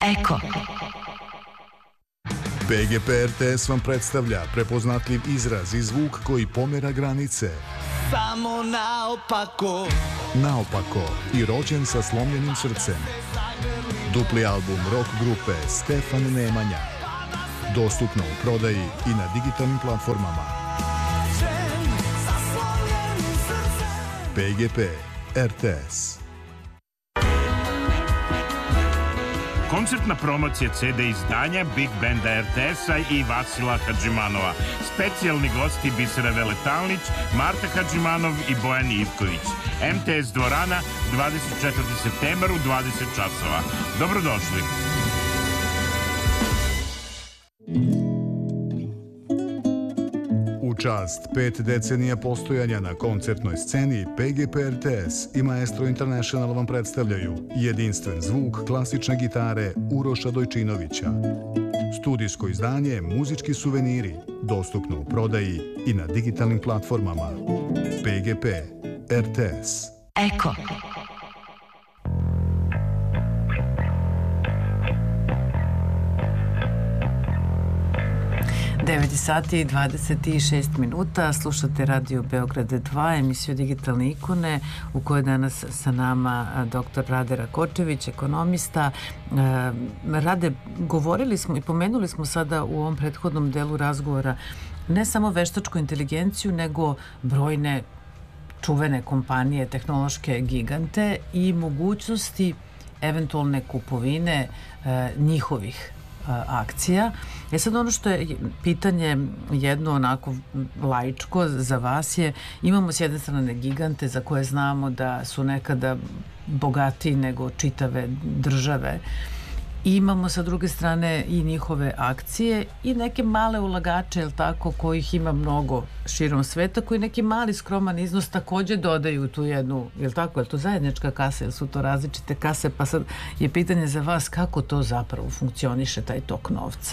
Eko. PGP RTS vam predstavlja prepoznatljiv izraz i zvuk koji pomera granice. Samo naopako. Naopako i rođen sa slomljenim srcem. Dupli album rock grupe Stefan Nemanja. Dostupno u prodaji i na digitalnim platformama. PGP RTS. Koncertna promocija CD izdanja Big Banda RTS-a i Vasila Hadžimanova. Specijalni gosti Bisera Veletalnić, Marta Hadžimanov i Bojan Ivković. MTS dvorana, 24. septembar u 20 časova. Dobrodošli. U čast 5 decenija postojanja na koncertnoj sceni, PGP RTS i Maestro International vam predstavljaju jedinstven zvuk klasične gitare Uroša Dojčinovića. Studijsko izdanje Muzički suveniri, dostupno u prodaji i na digitalnim platformama. PGP RTS. Eko. 9 sati i 26 minuta, slušate Radio Beograd 2, emisiju Digitalne ikone, u kojoj danas sa nama dr. Rade Rakočević, ekonomista. Rade, govorili smo i pomenuli smo sada u ovom prethodnom delu razgovora ne samo veštačku inteligenciju, nego brojne čuvene kompanije, tehnološke gigante i mogućnosti eventualne kupovine njihovih akcija. Sad ono što je pitanje jedno onako laičko za vas je, imamo s jedne strane gigante za koje znamo da su nekada bogatiji nego čitave države. Imamo sa druge strane i njihove akcije i neke male ulagače, jel tako, kojih ima mnogo širom sveta, koji neki mali skroman iznos takođe dodaju tu jednu, jel tako, je to zajednička kasa ili su to različite kase, pa sad je pitanje za vas kako to zapravo funkcioniše, taj tok novca.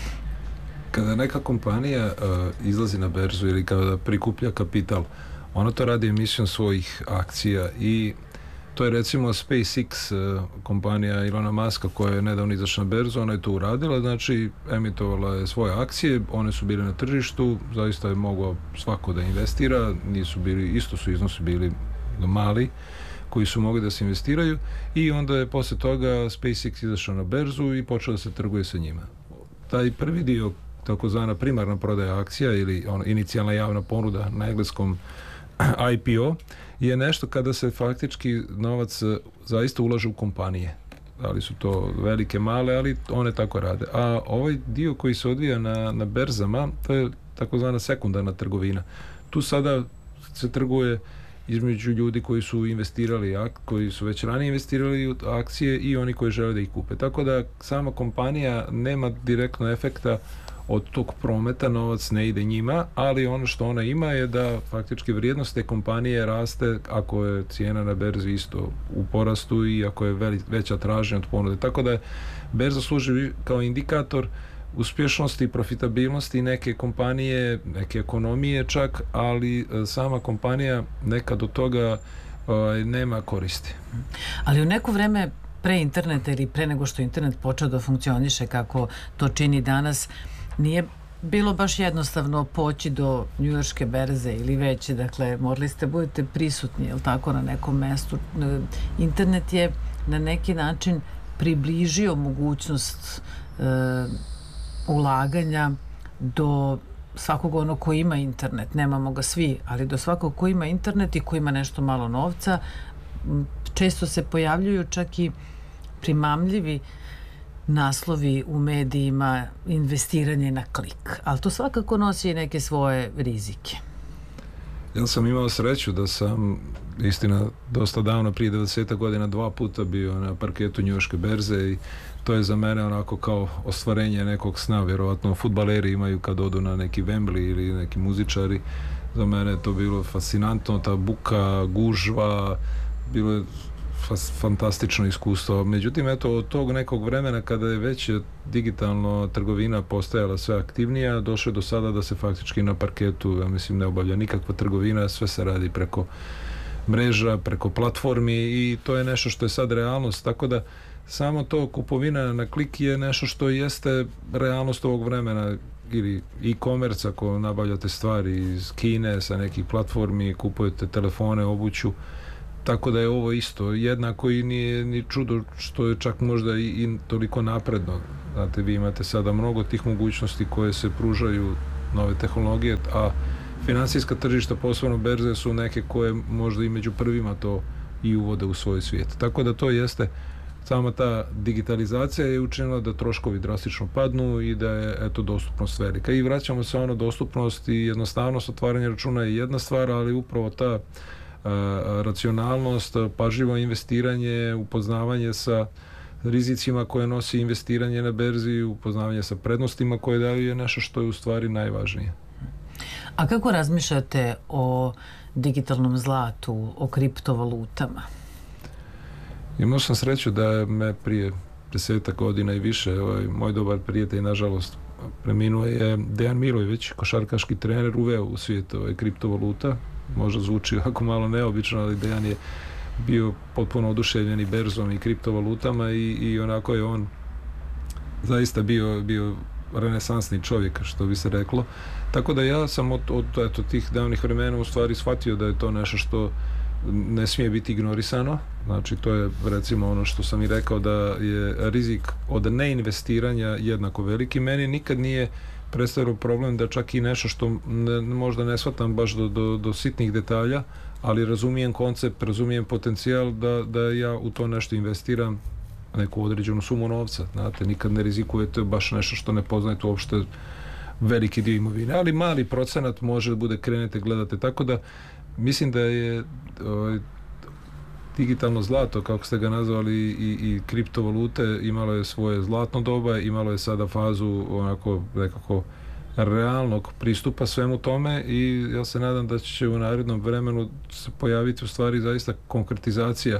Kada neka kompanija izlazi na berzu ili kada prikuplja kapital, ona to radi emisijom svojih akcija i to je recimo SpaceX, kompanija Ilona Muska koja je nedavno izašla na berzu, ona je to uradila, znači emitovala je svoje akcije, one su bile na tržištu, zaista je mogao svako da investira, nisu bili, isto su iznosi bili mali koji su mogli da se investiraju i onda je posle toga SpaceX izašao na berzu i počeo da se trguje sa njima. Taj prvi dio, takozvana primarna prodaja akcija ili inicijalna javna ponuda na engleskom IPO, je nešto kada se faktički novac zaista ulaže u kompanije. Da li su to velike, male, ali one tako rade. A ovaj dio koji se odvija na berzama, to je takozvana sekundarna trgovina. Tu sada se trguje između ljudi koji su investirali, koji su već ranije investirali u akcije i oni koji žele da ih kupe. Tako da sama kompanija nema direktno efekta od tog prometa, novac ne ide njima, ali ono što ona ima je da faktički vrijednost te kompanije raste ako je cijena na berzi isto u porastu i ako je veća tražnja od ponude. Tako da berza služi kao indikator uspješnosti i profitabilnosti neke kompanije, neke ekonomije čak, ali sama kompanija nekad od toga nema koristi. Ali u neko vreme pre interneta ili pre nego što internet počeo da funkcioniše kako to čini danas, nije bilo baš jednostavno poći do njujorške berze ili veće, dakle morali ste budete prisutni, jel tako, na nekom mestu. Internet je na neki način približio mogućnost ulaganja do svakog onog ko ima internet, nemamo ga svi, ali do svakog ko ima internet i ko ima nešto malo novca. Često se pojavljuju čak i primamljivi naslovi u medijima, investiranje na klik, ali to svakako nosi i neke svoje rizike. Ja sam imao sreću da sam, istina, dosta davno, prije 20 godina, 2 puta bio na parketu njujorške berze i to je za mene onako kao ostvarenje nekog sna, vjerovatno fudbaleri imaju kad odu na neki Wembley ili neki muzičari. Za mene je to bilo fascinantno, ta buka, gužva, bilo je fantastično iskustvo. Međutim, eto, od tog nekog vremena kada je već digitalno trgovina postajala sve aktivnija, došlo je do sada da se faktički na parketu, ja mislim, ne obavlja nikakva trgovina, sve se radi preko mreža, preko platformi i to je nešto što je sad realnost, tako da samo to kupovina na klik je nešto što jeste realnost ovog vremena, ili e-commerce ako nabavljate stvari iz Kine sa nekih platformi, kupujete telefone, obuću, tako da je ovo isto jednako i nije ni čudo što je čak možda i toliko napredno. Znate, vi imate sada mnogo tih mogućnosti koje se pružaju, nove tehnologije, a finansijska tržišta, posebno berze, su neke koje možda i među prvima to i uvode u svoj svijet. Tako da to jeste, sama ta digitalizacija je učinila da troškovi drastično padnu i da je, eto, dostupnost velika. I vraćamo se dostupnost i jednostavnost otvaranja računa je jedna stvar, ali upravo ta racionalnost, pažljivo investiranje, upoznavanje sa rizicima koje nosi investiranje na berzi, upoznavanje sa prednostima koje daju je nešto što je u stvari najvažnije. A kako razmišljate o digitalnom zlatu, o kriptovalutama? Imao sam sreću da me prije 10 godina i više, moj dobar prijatelj, nažalost preminuo je, Dejan Milojević, košarkaški trener, uveo u svijet kriptovaluta. Možda zvuči ovako malo neobično, ali Dejan je bio potpuno oduševljen i berzom i kriptovalutama i onako je on zaista bio renesansni čovjek, što bi se reklo. Tako da ja sam od tih davnih vremena u stvari shvatio da je to nešto što ne smije biti ignorisano. Znači, to je recimo ono što sam i rekao, da je rizik od neinvestiranja jednako veliki. Meni nikad nije predstavljao problem da čak i nešto što možda ne shvatam baš do sitnih detalja, ali razumijem koncept, razumijem potencijal da ja u to nešto investiram neku određenu sumu novca. Znate, nikad ne rizikujete baš nešto što ne poznajete uopšte veliki dio imovine, ali mali procenat može da bude, krenete, gledate. Tako da mislim da je digitalno zlato, kako ste ga nazvali, i kriptovalute imalo je svoje zlatno doba, imalo je sada fazu onako nekako realnog pristupa svemu tome i ja se nadam da će u narednom vremenu se pojaviti u stvari zaista konkretizacija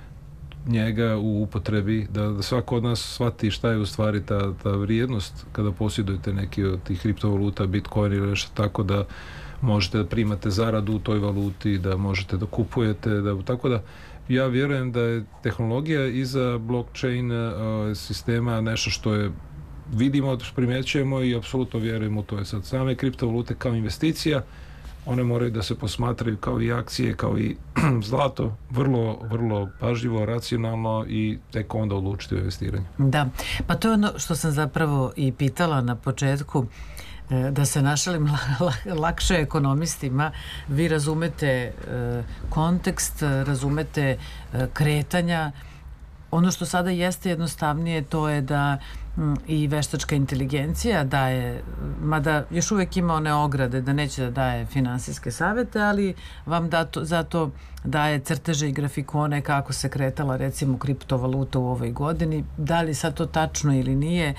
njega u upotrebi, da svako od nas shvati šta je u stvari ta vrijednost kada posjedujete neki od tih kriptovaluta, Bitcoin ili nešto tako, da možete da primate zaradu u toj valuti, da možete da kupujete, tako da ja vjerujem da je tehnologija iza blockchain sistema nešto što je vidimo, primjećujemo i apsolutno vjerujemo u to. Je sad same kriptovalute kao investicija, one moraju da se posmatraju kao i akcije, kao i zlato, vrlo, vrlo pažljivo, racionalno i tek onda odlučiti o investiranju. Da, pa to je ono što sam zapravo i pitala na početku, da se našalim lakše ekonomistima. Vi razumete kontekst, razumete kretanja. Ono što sada jeste jednostavnije, to je da i veštačka inteligencija daje, mada još uvijek ima one ograde da neće da daje finansijske savjete, ali vam zato daje crteže i grafikone kako se kretala recimo kriptovaluta u ovoj godini. Da li sad to tačno ili nije,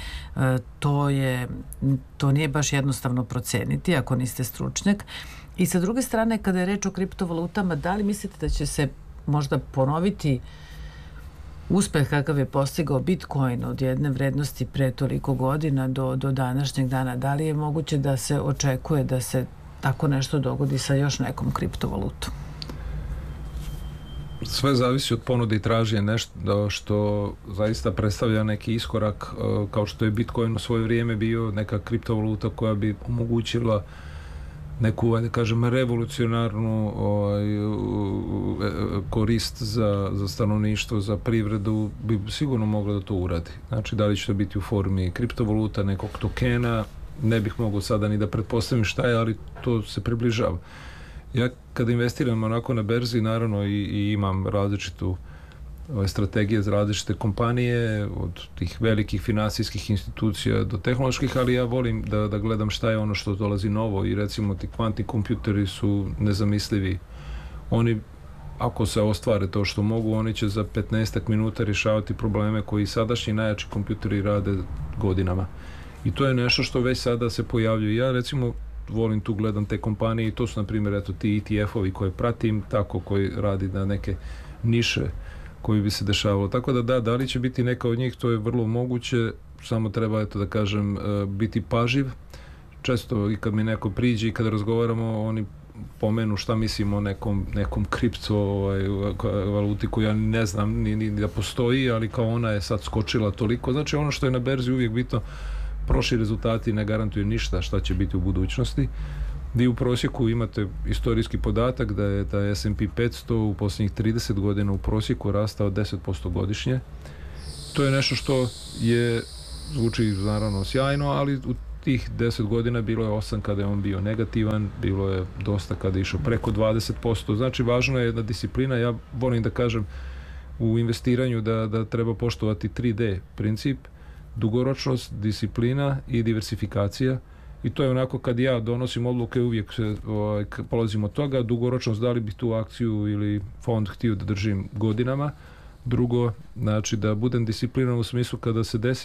to nije baš jednostavno proceniti ako niste stručnjak. I sa druge strane, kada je reč o kriptovalutama, da li mislite da će se možda ponoviti uspeh kakav je postigao Bitcoin od jedne vrednosti pre toliko godina do današnjeg dana? Da li je moguće da se očekuje da se tako nešto dogodi sa još nekom kriptovalutom? Sve zavisi od ponude i tražnje, nešto što zaista predstavlja neki iskorak, kao što je Bitcoin u svoje vrijeme bio neka kriptovaluta koja bi omogućila neku, da kažem, revolucionarnu korist za stanovništvo, za privredu, bi sigurno moglo da to uradi. Znači, da li će to biti u formi kriptovaluta, nekog tokena, ne bih mogao sada ni da pretpostavim šta je, ali to se približava. Ja kada investiram onako na berzi, naravno i imam različitu strategije za različite kompanije, od tih velikih finansijskih institucija do tehnoloških, ali ja volim da gledam šta je ono što dolazi novo i recimo ti kvantni kompjuteri su nezamislivi. Oni, ako se ostvare to što mogu, oni će za 15 minuta rješavati probleme koji sadašnji najjači kompjuteri rade godinama. I to je nešto što već sada se pojavljuje. Ja recimo volim tu gledam te kompanije i to su na primjer eto ti ETF-ovi koje pratim, tako koji radi na neke niše koji bi se dešavalo. Tako da li će biti neka od njih, to je vrlo moguće, samo treba, eto da kažem, biti pažljiv. Često i kad mi neko priđe i kad razgovaramo, oni pomenu šta mislimo o nekom kripto valuti koju ja ne znam ni da postoji, ali kao ona je sad skočila toliko. Znači ono što je na berzi uvijek bitno, prošli rezultati ne garantuju ništa šta će biti u budućnosti. Vi u prosjeku imate istorijski podatak da je S&P 500 u posljednjih 30 godina u prosjeku rastao 10% godišnje. To je nešto što zvuči naravno sjajno, ali u tih 10 godina bilo je 8 kada je on bio negativan, bilo je dosta kada je išao preko 20%. Znači važno je jedna disciplina. Ja volim da kažem u investiranju da treba poštovati 3D princip: dugoročnost, disciplina i diversifikacija. I to je onako kad ja donosim odluke, uvijek se polazim od toga. Dugoročnost, da li bih tu akciju ili fond htio da držim godinama. Drugo, znači da budem disciplinovan u smislu kada se desi